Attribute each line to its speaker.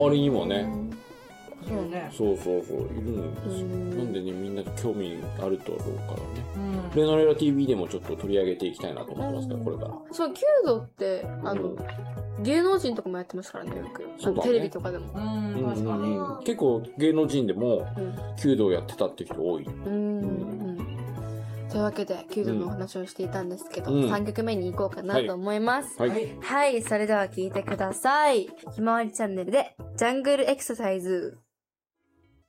Speaker 1: 周りにもね。
Speaker 2: そうね。
Speaker 1: そうそうそう、いるんですよ。なんでね、みんな興味あると思うからね。レノレラ TV でもちょっと取り上げていきたいなと思ってますから、これから。
Speaker 2: そう、弓道って、芸能人とかもやってますからね、よく。
Speaker 1: そうだね。
Speaker 2: テレビとかでも。
Speaker 1: 結構芸能人でも、弓道やってたって人多い。
Speaker 2: というわけで、弓道のお話をしていたんですけど、3曲目に行こうかなと思います。はい、それでは聴いてください。ひまわりチャンネルで、ジャングルエクササイズ。